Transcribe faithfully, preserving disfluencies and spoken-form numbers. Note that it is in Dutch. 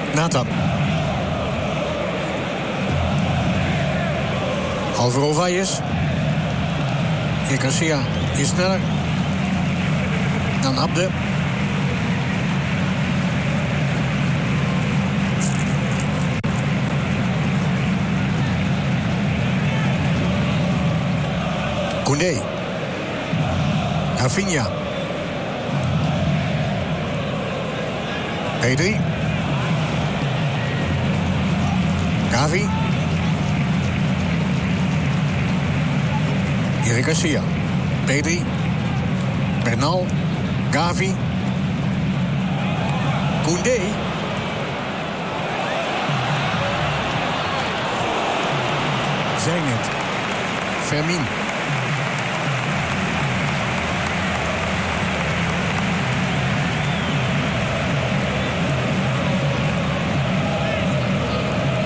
Nathan. Alvaro Valles. Erik Garcia is sneller dan Abde. Koundé. Rafinha. Pedri. Gavi. Erik Garcia. Pedri. Bernal. Gavi. Koundé. Zijn het. Fermin.